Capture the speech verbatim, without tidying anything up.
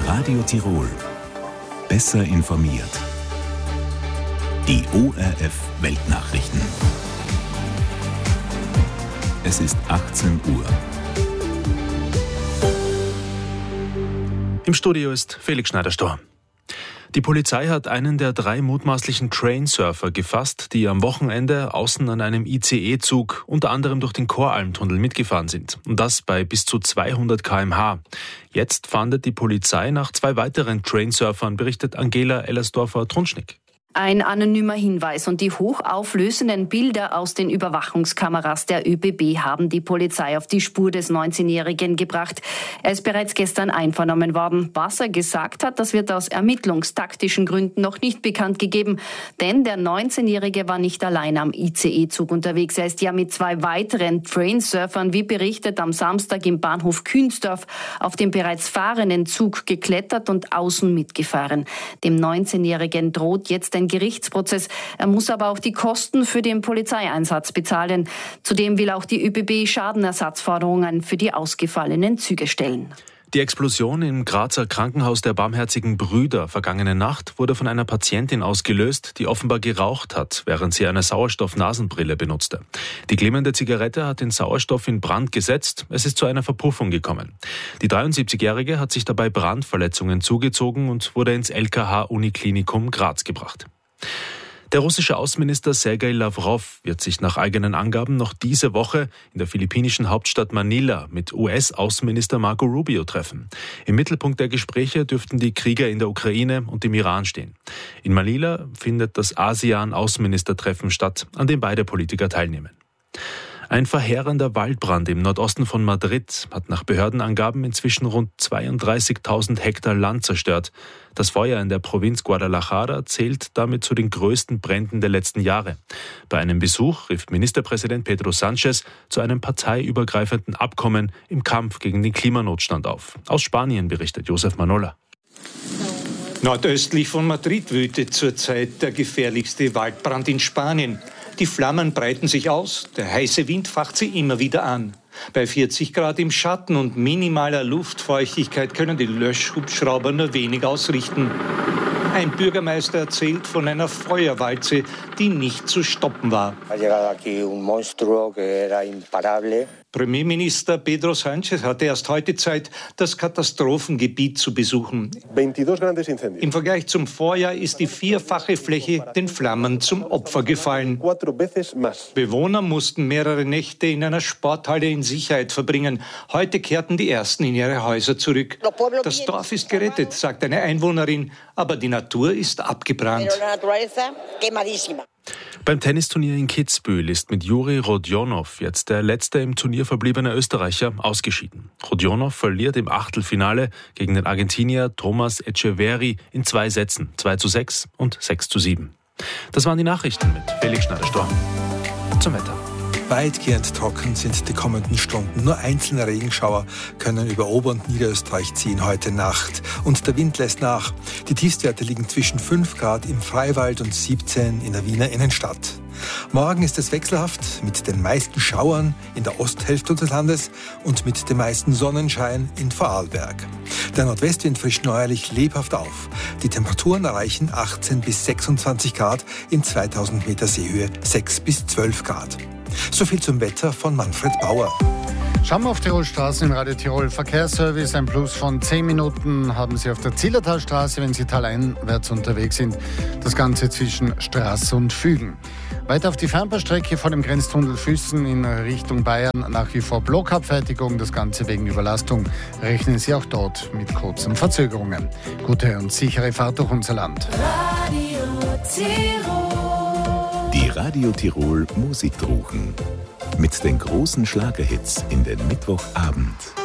Radio Tirol. Besser informiert. Die O R F Weltnachrichten. Es ist achtzehn Uhr. Im Studio ist Felix Schneider-Storr. Die Polizei hat einen der drei mutmaßlichen Trainsurfer gefasst, die am Wochenende außen an einem I C E-Zug unter anderem durch den Koralmtunnel mitgefahren sind. Und das bei bis zu zweihundert Kilometer pro Stunde. Jetzt fahndet die Polizei nach zwei weiteren Trainsurfern, berichtet Angela Ellersdorfer-Trunschnick. Ein anonymer Hinweis und die hochauflösenden Bilder aus den Überwachungskameras der Ö B B haben die Polizei auf die Spur des neunzehnjährigen gebracht. Er ist bereits gestern einvernommen worden. Was er gesagt hat, das wird aus ermittlungstaktischen Gründen noch nicht bekannt gegeben. Denn der neunzehnjährige war nicht allein am I C E-Zug unterwegs. Er ist ja mit zwei weiteren Trainsurfern, wie berichtet, am Samstag im Bahnhof Künzdorf auf den bereits fahrenden Zug geklettert und außen mitgefahren. Dem neunzehnjährigen droht jetzt ein Gerichtsprozess. Er muss aber auch die Kosten für den Polizeieinsatz bezahlen. Zudem will auch die Ö B B Schadenersatzforderungen für die ausgefallenen Züge stellen. Die Explosion im Grazer Krankenhaus der Barmherzigen Brüder vergangene Nacht wurde von einer Patientin ausgelöst, die offenbar geraucht hat, während sie eine Sauerstoff-Nasenbrille benutzte. Die glimmende Zigarette hat den Sauerstoff in Brand gesetzt. Es ist zu einer Verpuffung gekommen. Die dreiundsiebzigjährige hat sich dabei Brandverletzungen zugezogen und wurde ins L K H-Uniklinikum Graz gebracht. Der russische Außenminister Sergei Lavrov wird sich nach eigenen Angaben noch diese Woche in der philippinischen Hauptstadt Manila mit U S-Außenminister Marco Rubio treffen. Im Mittelpunkt der Gespräche dürften die Kriege in der Ukraine und im Iran stehen. In Manila findet das ASEAN-Außenministertreffen statt, an dem beide Politiker teilnehmen. Ein verheerender Waldbrand im Nordosten von Madrid hat nach Behördenangaben inzwischen rund zweiunddreißigtausend Hektar Land zerstört. Das Feuer in der Provinz Guadalajara zählt damit zu den größten Bränden der letzten Jahre. Bei einem Besuch rief Ministerpräsident Pedro Sánchez zu einem parteiübergreifenden Abkommen im Kampf gegen den Klimanotstand auf. Aus Spanien berichtet Josef Manola. Nordöstlich von Madrid wütet zurzeit der gefährlichste Waldbrand in Spanien. Die Flammen breiten sich aus, der heiße Wind facht sie immer wieder an. Bei vierzig Grad im Schatten und minimaler Luftfeuchtigkeit können die Löschhubschrauber nur wenig ausrichten. Ein Bürgermeister erzählt von einer Feuerwalze, die nicht zu stoppen war. Premierminister Pedro Sánchez hatte erst heute Zeit, das Katastrophengebiet zu besuchen. Im Vergleich zum Vorjahr ist die vierfache Fläche den Flammen zum Opfer gefallen. Bewohner mussten mehrere Nächte in einer Sporthalle in Sicherheit verbringen. Heute kehrten die Ersten in ihre Häuser zurück. Das Dorf ist gerettet, sagt eine Einwohnerin, aber die Natur ist abgebrannt. Beim Tennisturnier in Kitzbühel ist mit Juri Rodionov jetzt der letzte im Turnier verbliebene Österreicher ausgeschieden. Rodionov verliert im Achtelfinale gegen den Argentinier Thomas Etcheverry in zwei Sätzen, zwei zu sechs und sechs zu sieben. Das waren die Nachrichten mit Felix Schneider-Storr. Zum Wetter. Weitgehend trocken sind die kommenden Stunden. Nur einzelne Regenschauer können über Ober- und Niederösterreich ziehen heute Nacht. Und der Wind lässt nach. Die Tiefstwerte liegen zwischen fünf Grad im Freiwald und siebzehn in der Wiener Innenstadt. Morgen ist es wechselhaft mit den meisten Schauern in der Osthälfte des Landes und mit dem meisten Sonnenschein in Vorarlberg. Der Nordwestwind frischt neuerlich lebhaft auf. Die Temperaturen erreichen achtzehn bis sechsundzwanzig Grad, in zweitausend Meter Seehöhe sechs bis zwölf Grad. So viel zum Wetter von Manfred Bauer. Schauen wir auf Tirolstraßen im Radio Tirol Verkehrsservice. Ein Plus von zehn Minuten haben Sie auf der Zillertalstraße, wenn Sie taleinwärts unterwegs sind. Das Ganze zwischen Straß und Fügen. Weiter auf die Fernbahnstrecke vor dem Grenztunnel Füssen in Richtung Bayern nach wie vor Blockabfertigung. Das Ganze wegen Überlastung. Rechnen Sie auch dort mit kurzen Verzögerungen. Gute und sichere Fahrt durch unser Land. Radio Tirol. Die Radio Tirol Musikdruchen. Mit den großen Schlagerhits in den Mittwochabend.